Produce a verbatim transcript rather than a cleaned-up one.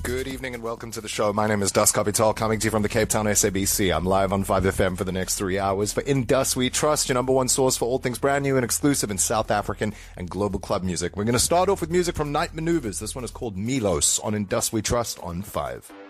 Good evening and welcome to the show. My name is Dus Capital, coming to you from the Cape Town S A B C. I'm live on five F M for the next three hours for In Dus We Trust, your number one source for all things brand new and exclusive in South African and global club music. We're going to start off with music from Night Maneuvers. This one is called Milos on In Dus We Trust on five.